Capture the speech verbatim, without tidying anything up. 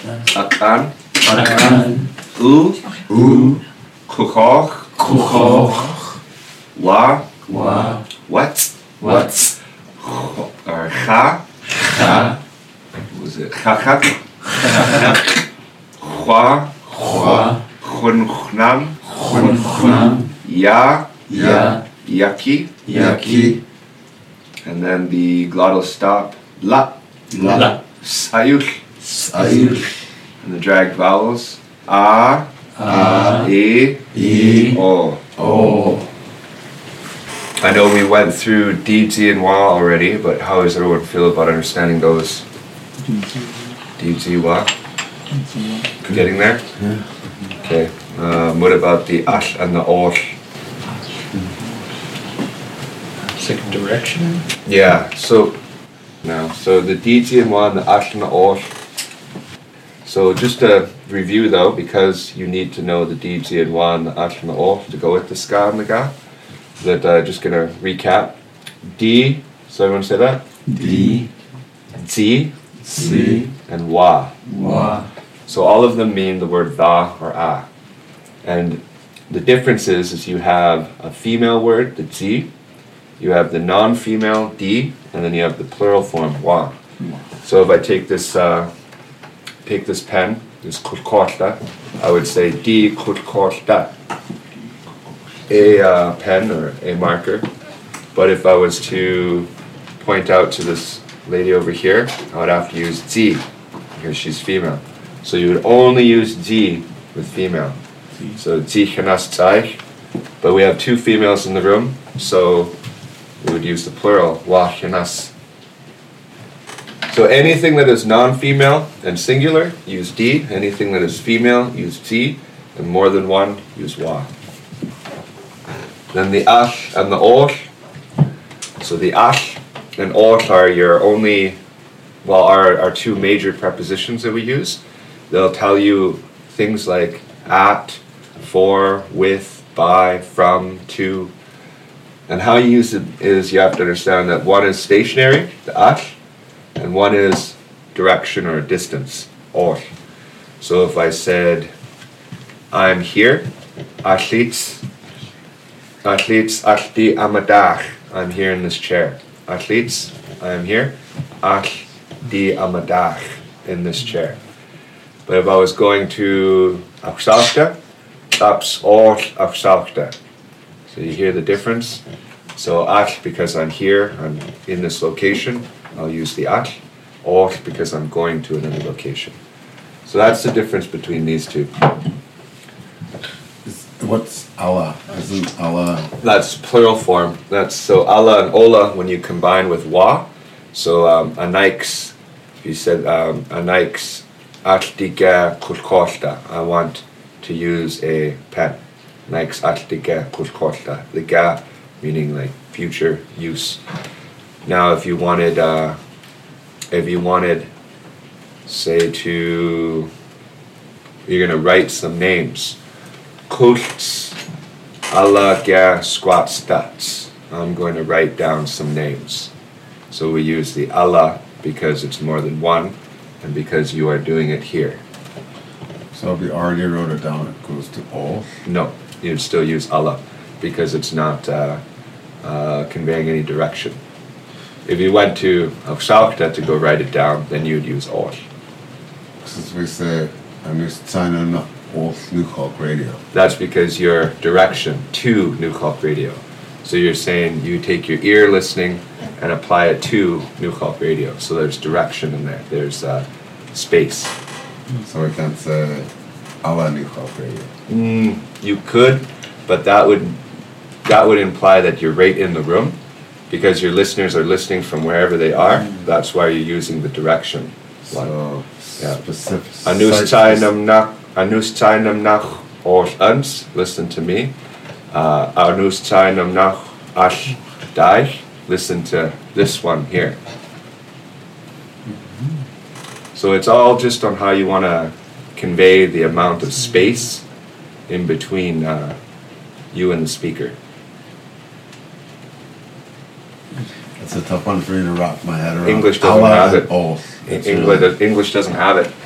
Akan. Akan. U. U. Kukoch. Kukoch. Wa. Wa. What? What? Or cha. Cha. What was it? Chachak. Chwa. Chwa. Chunchnan. Chunchnan. Ya. Ya. Yaki. Yaki. And then the glottal stop. La. La. Sayush. Sayush. And the dragged vowels. A. A. E. E. O. O. I know we went through D, Z, and Wa already, but how does everyone feel about understanding those? D, Z, Wa? Getting there? Yeah. Okay. Um, what about the Ash and the Osh? It's like direction. Yeah, so now, so the D, Z, and Wa and the Ash and the Osh. So just to review though, because you need to know the D, Z, and Wa and the Ash and the Osh to go with the Ska and the Ga, that uh, just gonna recap. D, so everyone say that? D. Z, Z. and Wa. Wa. So all of them mean the word tha or a. And the difference is, is you have a female word, the Z, you have the non-female D, and then you have the plural form Wa. So if I take this uh, take this pen, this kurkorta, I would say D kurkorta. A uh, pen or a marker. But if I was to point out to this lady over here, I would have to use Z, because she's female. So you would only use Z with female. So Z chenas zeich. But we have two females in the room, so we would use the plural, wa chenas. So anything that is non-female and singular, use D. Anything that is female, use Z. And more than one, use wa. Then the ash and the osh. So the ash and osh are your only, well, are our two major prepositions that we use. They'll tell you things like at, for, with, by, from, to. And how you use it is you have to understand that one is stationary, the ash, and one is direction or distance, osh. So if I said, I'm here, ashlitz, Ashlitz ashti amadach. I'm here in this chair. Ashlitz, I am here. Ash di amadach, in this chair. But if I was going to Akshalta, Aps or Akshalta. So you hear the difference? So Ash, because I'm here, I'm in this location, I'll use the Ash. Or because I'm going to another location. So that's the difference between these two. What's Allah? Isn't Allah? That's plural form. That's so Allah and Ola when you combine with Wa. So um, Anaix, you said um, Anaix Achtiga Kurkosta. I want to use a pen. Anaix Achtiga Kurkosta. The Ga meaning like future use. Now if you wanted, uh, if you wanted, say to, you're gonna write some names. Kults Allah ga squat stats. I'm going to write down some names. So we use the Allah because it's more than one and because you are doing it here. So if we already wrote it down, it goes to all? No, you'd still use Allah because it's not uh, uh, conveying any direction. If you went to Akshalta to go write it down, then you'd use all. Since we say, I'm just signing up. New Hulk Radio. That's because your direction to New Hulk Radio. So you're saying you take your ear listening and apply it to New Hulk Radio. So there's direction in there. There's uh, space. So we can't say Allah New Hulk Radio. Mm, you could, but that would that would imply that you're right in the room, because your listeners are listening from wherever they are. That's why you're using the direction. So yeah. specific. Anus tainam nak. Anus tainam nach or uns, listen to me. Uh, Anus tainam nach ash dai, listen to this one here. So it's all just on how you want to convey the amount of space in between uh, you and the speaker. It's a tough one for me to wrap my head around. English doesn't Allah have and it. Oath. It's English, really- English doesn't have it.